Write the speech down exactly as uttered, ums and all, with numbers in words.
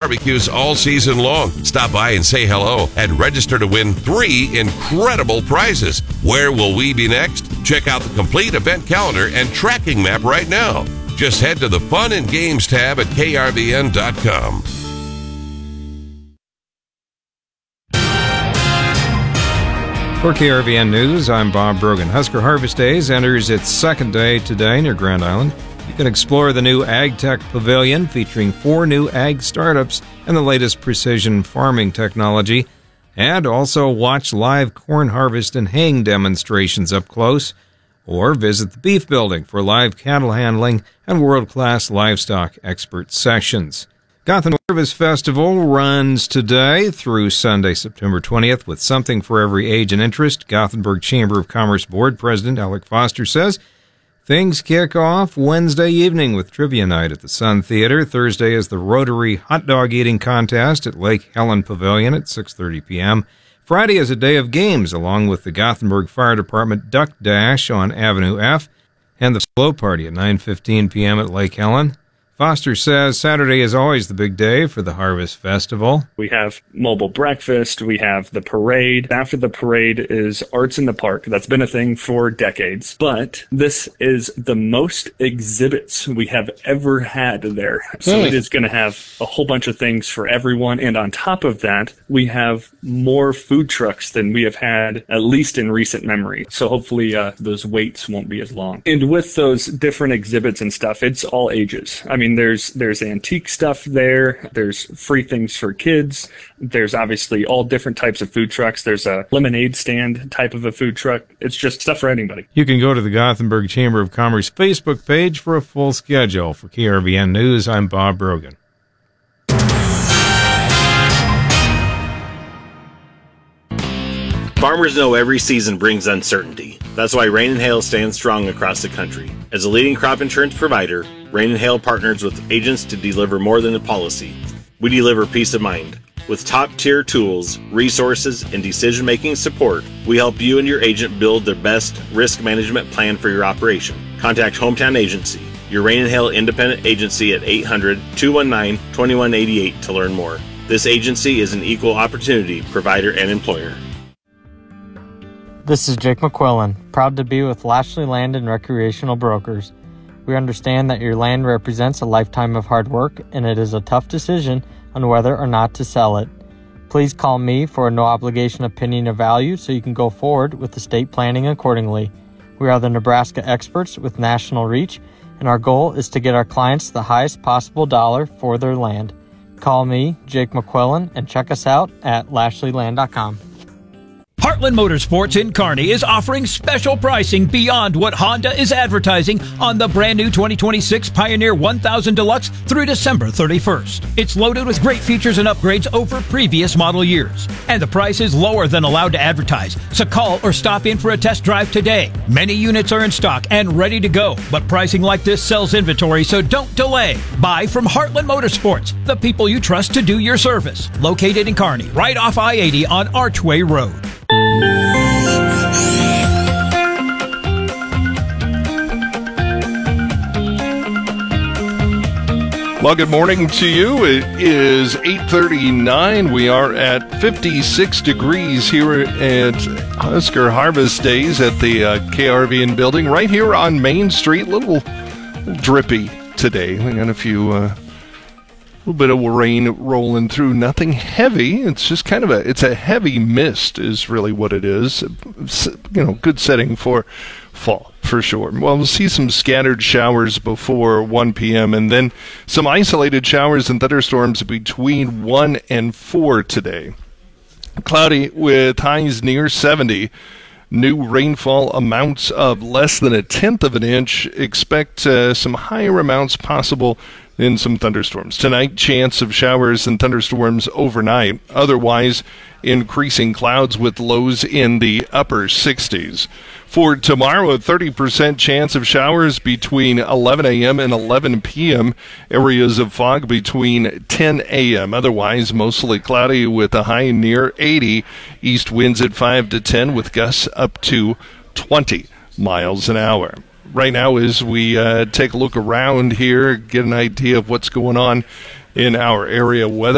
barbecues all season long. Stop by and say hello and register to win three incredible prizes. Where will we be next? Check out the complete event calendar and tracking map right now. Just head to the Fun and Games tab at K R V N dot com. For K R V N News, I'm Bob Brogan. Husker Harvest Days enters its second day today near Grand Island. You can explore the new AgTech Pavilion featuring four new ag startups and the latest precision farming technology, and also watch live corn harvest and haying demonstrations up close, or visit the Beef Building for live cattle handling and world-class livestock expert sessions. Gotham Harvest Festival runs today through Sunday, September twentieth, with something for every age and interest. Gothenburg Chamber of Commerce Board President Alec Foster says things kick off Wednesday evening with trivia night at the Sun Theater. Thursday is the Rotary Hot Dog Eating Contest at Lake Helen Pavilion at six thirty p.m. Friday is a day of games, along with the Gothenburg Fire Department Duck Dash on Avenue F and the Slow Party at nine fifteen p.m. at Lake Helen. Foster says Saturday is always the big day for the Harvest Festival. We have mobile breakfast, we have the parade. After the parade is Arts in the Park. That's been a thing for decades. But this is the most exhibits we have ever had there. So Really? It is going to have a whole bunch of things for everyone. And on top of that, we have more food trucks than we have had, at least in recent memory. So hopefully uh, those waits won't be as long. And with those different exhibits and stuff, it's all ages. I mean, There's there's antique stuff there. There's free things for kids. There's obviously all different types of food trucks. There's a lemonade stand type of a food truck. It's just stuff for anybody. You can go to the Gothenburg Chamber of Commerce Facebook page for a full schedule. For K R V N News, I'm Bob Brogan. Farmers know every season brings uncertainty. That's why Rain and Hail stands strong across the country. As a leading crop insurance provider, Rain and Hail partners with agents to deliver more than a policy. We deliver peace of mind. With top-tier tools, resources, and decision-making support, we help you and your agent build their best risk management plan for your operation. Contact Hometown Agency, your Rain and Hail independent agency at eight hundred, two one nine, two one eight eight to learn more. This agency is an equal opportunity provider and employer. This is Jake McQuillan, proud to be with Lashley Land and Recreational Brokers. We understand that your land represents a lifetime of hard work, and it is a tough decision on whether or not to sell it. Please call me for a no-obligation opinion of value so you can go forward with estate planning accordingly. We are the Nebraska experts with national reach, and our goal is to get our clients the highest possible dollar for their land. Call me, Jake McQuillan, and check us out at lashley land dot com. Heartland Motorsports in Kearney is offering special pricing beyond what Honda is advertising on the brand new twenty twenty-six Pioneer one thousand Deluxe through December thirty-first. It's loaded with great features and upgrades over previous model years. And the price is lower than allowed to advertise, so call or stop in for a test drive today. Many units are in stock and ready to go, but pricing like this sells inventory, so don't delay. Buy from Heartland Motorsports, the people you trust to do your service. Located in Kearney, right off I eighty on Archway Road. Well, good morning to you. It is eight thirty-nine. We are at fifty-six degrees here at Husker Harvest Days at the uh, K R V N building right here on Main Street. A little, little drippy today. We got a few, a uh, little bit of rain rolling through. Nothing heavy. It's just kind of a, it's a heavy mist is really what it is. You know, good setting for fall, for sure. Well, we'll see some scattered showers before one p.m. and then some isolated showers and thunderstorms between one and four today. Cloudy with highs near seventy. New rainfall amounts of less than a tenth of an inch. Expect uh, some higher amounts possible in some thunderstorms. Tonight, chance of showers and thunderstorms overnight. Otherwise, increasing clouds with lows in the upper sixties. For tomorrow, a thirty percent chance of showers between eleven a.m. and eleven p.m. Areas of fog between ten a.m. Otherwise, mostly cloudy with a high near eighty. East winds at five to ten with gusts up to twenty miles an hour. Right now, as we uh, take a look around here, get an idea of what's going on in our area weather.